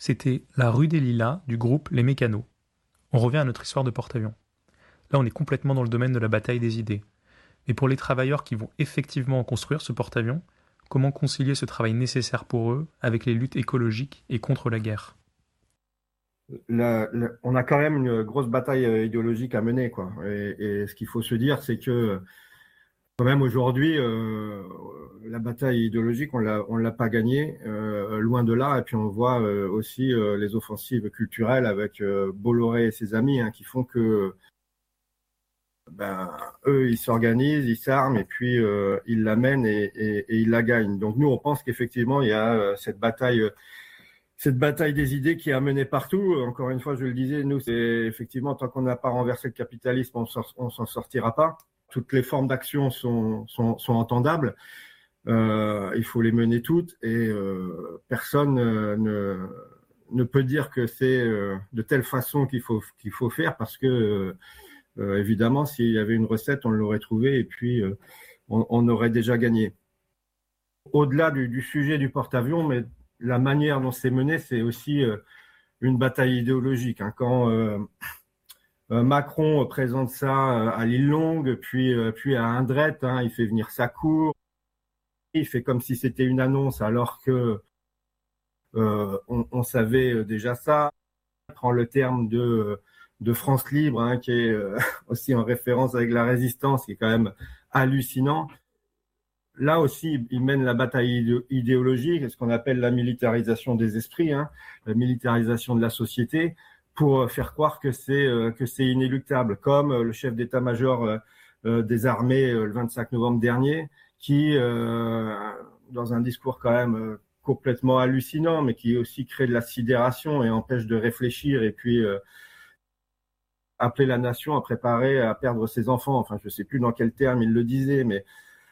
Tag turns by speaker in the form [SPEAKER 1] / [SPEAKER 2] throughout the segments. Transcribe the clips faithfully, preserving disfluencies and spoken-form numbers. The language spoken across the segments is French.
[SPEAKER 1] C'était la rue des Lilas du groupe Les Mécanos. On revient à notre histoire de porte-avions. Là, on est complètement dans le domaine de la bataille des idées. Et pour les travailleurs qui vont effectivement en construire ce porte-avions, comment concilier ce travail nécessaire pour eux avec les luttes écologiques et contre la guerre ?
[SPEAKER 2] La, la, on a quand même une grosse bataille idéologique à mener, quoi. Et, et ce qu'il faut se dire, c'est que quand même aujourd'hui, euh, la bataille idéologique, on l'a, on l'a pas gagnée, euh, loin de là. Et puis on voit euh, aussi euh, les offensives culturelles avec euh, Bolloré et ses amis, hein, qui font que ben eux, ils s'organisent, ils s'arment et puis euh, ils la mènent et, et, et ils la gagnent. Donc nous, on pense qu'effectivement, il y a euh, cette bataille. Euh, Cette bataille des idées qui est menée partout, encore une fois, je le disais, nous, c'est effectivement, tant qu'on n'a pas renversé le capitalisme, on s'en, on s'en sortira pas. Toutes les formes d'action sont, sont, sont entendables. Euh, il faut les mener toutes et euh, personne euh, ne, ne peut dire que c'est euh, de telle façon qu'il faut, qu'il faut faire parce que, euh, évidemment, s'il y avait une recette, on l'aurait trouvée et puis euh, on, on aurait déjà gagné. Au-delà du, du sujet du porte-avions, mais la manière dont c'est mené, c'est aussi euh, une bataille idéologique. Hein. Quand euh, euh, Macron présente ça euh, à l'île Longue, puis euh, puis à Indrette, hein, il fait venir sa cour, il fait comme si c'était une annonce, alors que euh, on, on savait déjà ça. Il prend le terme de de France Libre, hein, qui est euh, aussi en référence avec la résistance, qui est quand même hallucinant. Là aussi, il mène la bataille idéologique, ce qu'on appelle la militarisation des esprits, hein, la militarisation de la société, pour faire croire que c'est euh, que c'est inéluctable, comme le chef d'état-major euh, des armées euh, le vingt-cinq novembre dernier, qui, euh, dans un discours quand même euh, complètement hallucinant, mais qui aussi crée de la sidération et empêche de réfléchir, et puis euh, appeler la nation à préparer à perdre ses enfants. Enfin, je ne sais plus dans quel terme il le disait, mais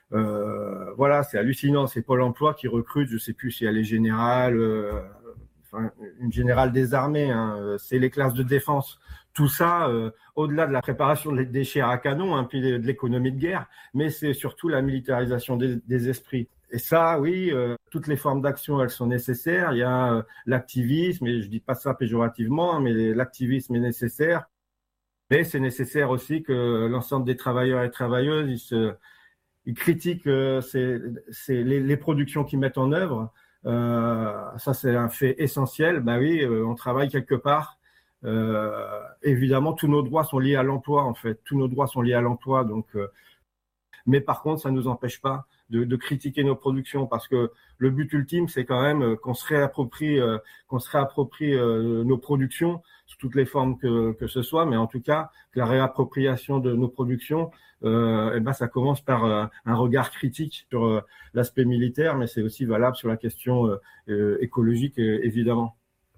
[SPEAKER 2] Euh, voilà, c'est hallucinant. C'est Pôle emploi qui recrute, je sais plus si elle est générale, euh, enfin une générale des armées, hein, c'est les classes de défense. Tout ça, euh, au-delà de la préparation des chairs à canon, hein, puis de, de l'économie de guerre, mais c'est surtout la militarisation des, des esprits. Et ça, oui, euh, toutes les formes d'action, elles sont nécessaires. Il y a euh, l'activisme, et je dis pas ça péjorativement, hein, mais l'activisme est nécessaire. Mais c'est nécessaire aussi que l'ensemble des travailleurs et travailleuses, ils se Ils critiquent euh, c'est, c'est les, les productions qu'ils mettent en œuvre. Euh, ça, c'est un fait essentiel. Ben oui, euh, on travaille quelque part. Euh, évidemment, tous nos droits sont liés à l'emploi, en fait. Tous nos droits sont liés à l'emploi. Donc, euh, mais par contre, ça ne nous empêche pas de, de critiquer nos productions parce que le but ultime, c'est quand même qu'on se réapproprie, euh, qu'on se réapproprie euh, nos productions sous toutes les formes que, que ce soit, mais en tout cas, que la réappropriation de nos productions, euh, eh ben, ça commence par euh, un regard critique sur euh, l'aspect militaire, mais c'est aussi valable sur la question euh, euh, écologique, euh, évidemment.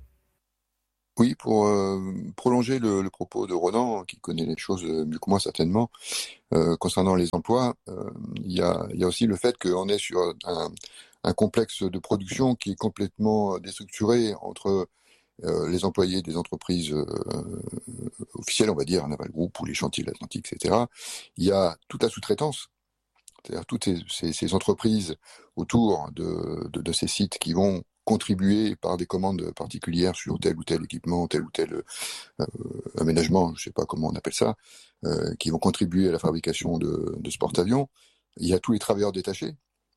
[SPEAKER 3] Oui, pour euh, prolonger le, le propos de Ronan, qui connaît les choses mieux que moi certainement, euh, concernant les emplois, euh, il y a, il y a aussi le fait qu'on est sur un, un complexe de production qui est complètement déstructuré entre euh, les employés des entreprises euh, officielles, on va dire, Naval Group ou les chantiers de l'Atlantique, et cetera. Il y a toute la sous-traitance, c'est-à-dire toutes ces, ces, ces entreprises autour de, de, de ces sites qui vont contribuer par des commandes particulières sur tel ou tel équipement, tel ou tel euh, aménagement, je sais pas comment on appelle ça, euh, qui vont contribuer à la fabrication de, de ce porte-avions. Il y a tous les travailleurs détachés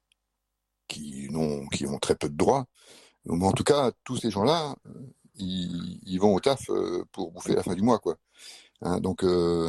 [SPEAKER 3] qui n'ont, qui ont très peu de droits. Donc, en tout cas, tous ces gens-là, ils, ils vont au taf pour bouffer la fin du mois, quoi. Hein, donc, euh,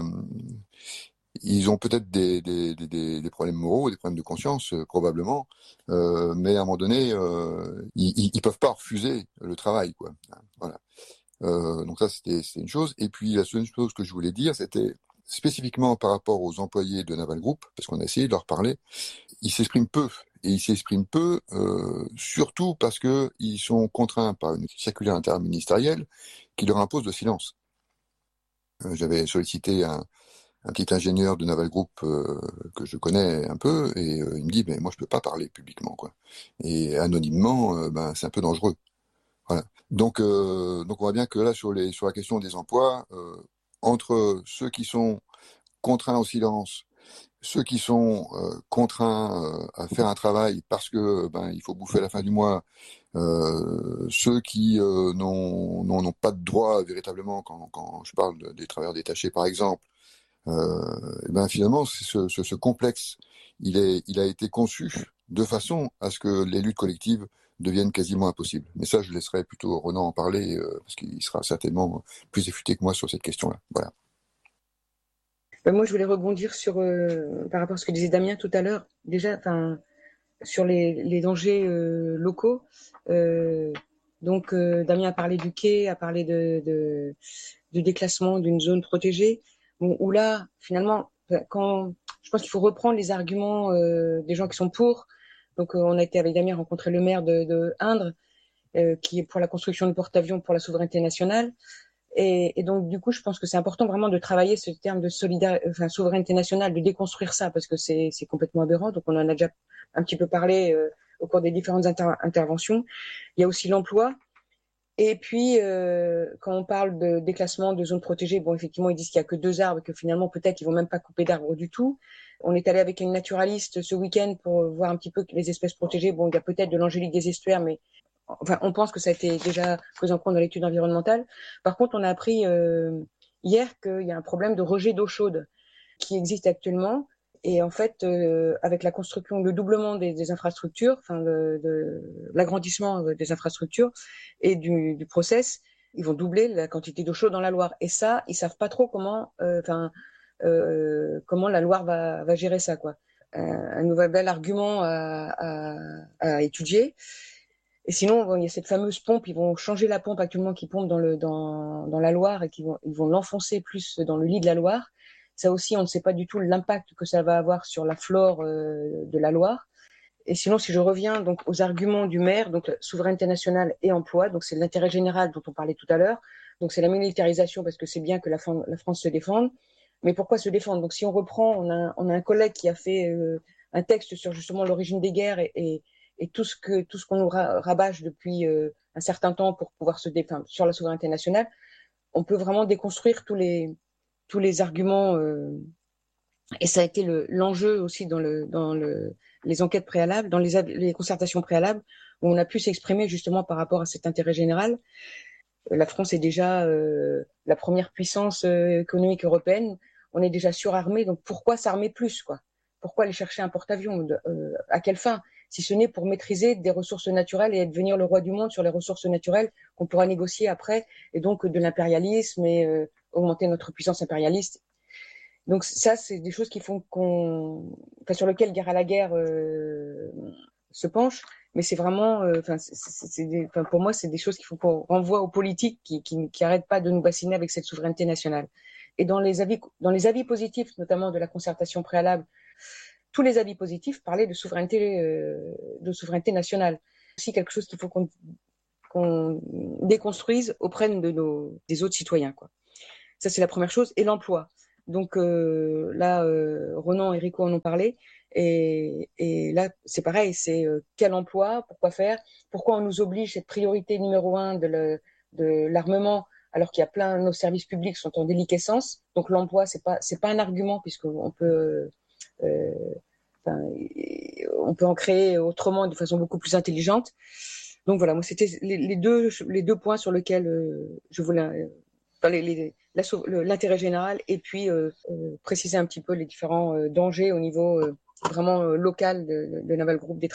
[SPEAKER 3] ils ont peut-être des, des, des, des problèmes moraux, des problèmes de conscience, euh, probablement, euh, mais à un moment donné, euh, ils, ils peuvent pas refuser le travail, quoi. Hein, voilà. Euh, donc ça, c'était, c'était une chose. Et puis la seconde chose que je voulais dire, c'était spécifiquement par rapport aux employés de Naval Group, parce qu'on a essayé de leur parler. Ils s'expriment peu, et ils s'expriment peu, euh, surtout parce que ils sont contraints par une circulaire interministérielle qui leur impose le silence. Euh, j'avais sollicité un un petit ingénieur de Naval Group euh, que je connais un peu, et euh, il me dit, mais moi je peux pas parler publiquement, quoi. Et anonymement, euh, ben c'est un peu dangereux. Voilà. Donc, euh, donc on voit bien que là sur les sur la question des emplois, euh, entre ceux qui sont contraints au silence ceux qui sont euh, contraints euh, à faire un travail parce que ben il faut bouffer à la fin du mois, euh, ceux qui euh, n'ont, n'ont, n'ont pas de droit véritablement, quand, quand je parle de, des travailleurs détachés par exemple, euh, et ben finalement ce, ce, ce complexe, il, est, il a été conçu de façon à ce que les luttes collectives deviennent quasiment impossibles. Mais ça, je laisserai plutôt Ronan en parler, euh, parce qu'il sera certainement plus affûté que moi sur cette question-là. Voilà.
[SPEAKER 4] Ben moi, je voulais rebondir sur, euh, par rapport à ce que disait Damien tout à l'heure, déjà, enfin, sur les, les dangers euh, locaux. Euh, donc, euh, Damien a parlé du quai, a parlé de, de, du déclassement d'une zone protégée, bon, où là, finalement, quand je pense qu'il faut reprendre les arguments euh, des gens qui sont pour. Donc, euh, on a été avec Damien rencontrer le maire de, de Indre, euh, qui est pour la construction de porte-avions pour la souveraineté nationale. Et, et donc, du coup, je pense que c'est important vraiment de travailler ce terme de solidarité, enfin, souveraineté nationale, de déconstruire ça, parce que c'est, c'est complètement aberrant. Donc, on en a déjà un petit peu parlé euh, au cours des différentes inter- interventions. Il y a aussi l'emploi. Et puis, euh, quand on parle de déclassement de zones protégées, bon, effectivement, ils disent qu'il y a que deux arbres, que finalement, peut-être, ils vont même pas couper d'arbres du tout. On est allé avec une naturaliste ce week-end pour voir un petit peu les espèces protégées. Bon, il y a peut-être de l'angélique des estuaires, mais enfin, on pense que ça a été déjà pris en compte dans l'étude environnementale. Par contre, on a appris euh, hier qu'il y a un problème de rejet d'eau chaude qui existe actuellement. Et en fait, euh, avec la construction, le doublement des, des infrastructures, enfin de, de l'agrandissement des infrastructures et du, du process, ils vont doubler la quantité d'eau chaude dans la Loire. Et ça, ils savent pas trop comment, enfin, euh, euh, comment la Loire va, va gérer ça, quoi. Euh, un nouvel argument à, à, à étudier. Et sinon, bon, il y a cette fameuse pompe. Ils vont changer la pompe actuellement qui pompe dans le dans dans la Loire et qui vont ils vont l'enfoncer plus dans le lit de la Loire. Ça aussi, on ne sait pas du tout l'impact que ça va avoir sur la flore euh, de la Loire. Et sinon, si je reviens donc aux arguments du maire, donc souveraineté nationale et emploi, donc c'est l'intérêt général dont on parlait tout à l'heure. Donc c'est la militarisation parce que c'est bien que la, la France se défende. Mais pourquoi se défendre? Donc si on reprend, on a on a un collègue qui a fait euh, un texte sur justement l'origine des guerres et, et et tout ce que tout ce qu'on nous rabâche depuis euh, un certain temps pour pouvoir se défendre sur la souveraineté nationale, on peut vraiment déconstruire tous les tous les arguments euh, et ça a été le, l'enjeu aussi dans le dans le les enquêtes préalables, dans les, les concertations préalables où on a pu s'exprimer justement par rapport à cet intérêt général. La France est déjà euh, la première puissance euh, économique européenne. On est déjà surarmé, donc pourquoi s'armer plus, quoi? Pourquoi aller chercher un porte-avions? euh, À quelle fin? Si ce n'est pour maîtriser des ressources naturelles et devenir le roi du monde sur les ressources naturelles qu'on pourra négocier après, et donc de l'impérialisme et euh, augmenter notre puissance impérialiste. Donc ça, c'est des choses qui font qu'on, enfin sur lesquelles Guerre à la guerre euh, se penche, mais c'est vraiment, enfin, euh, c'est, c'est des, enfin pour moi, c'est des choses qu'il faut qu'on renvoie aux politiques qui, qui, qui arrêtent pas de nous bassiner avec cette souveraineté nationale. Et dans les avis, dans les avis positifs, notamment de la concertation préalable, tous les avis positifs parlaient de souveraineté, euh, de souveraineté nationale. C'est aussi quelque chose qu'il faut qu'on, qu'on déconstruise auprès de nos, des autres citoyens, quoi. Ça, c'est la première chose. Et l'emploi. Donc euh, là, euh, Ronan et Rico en ont parlé. Et, et là, c'est pareil, c'est euh, quel emploi, pourquoi faire, pourquoi on nous oblige cette priorité numéro un de, le, de l'armement, alors qu'il y a plein de nos services publics sont en déliquescence. Donc l'emploi, c'est pas c'est pas un argument puisqu'on peut euh, enfin, on peut en créer autrement, de façon beaucoup plus intelligente. Donc voilà, moi c'était les, les deux les deux points sur lesquels euh, je voulais euh, les, les, la, le, l'intérêt général et puis euh, euh, préciser un petit peu les différents euh, dangers au niveau euh, vraiment euh, local de, de Naval Group des